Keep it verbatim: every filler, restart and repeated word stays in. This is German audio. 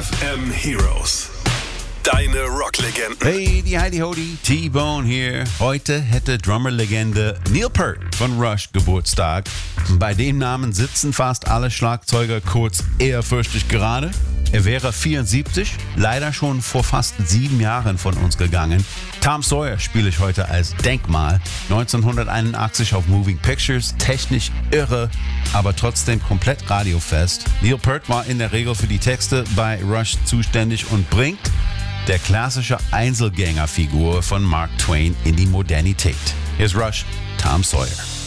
F M Heroes. Deine Rocklegenden. Hey, die Heidi Hodi, T-Bone hier. Heute hätte Drummerlegende Neil Peart von Rush Geburtstag. Bei dem Namen sitzen fast alle Schlagzeuger kurz ehrfürchtig gerade. Er wäre vierundsiebzig, leider schon vor fast sieben Jahren von uns gegangen. Tom Sawyer spiele ich heute als Denkmal. neunzehnhunderteinundachtzig auf Moving Pictures, technisch irre, aber trotzdem komplett radiofest. Neil Peart war in der Regel für die Texte bei Rush zuständig und bringt der klassische Einzelgängerfigur von Mark Twain in die Modernität. Hier ist Rush, Tom Sawyer.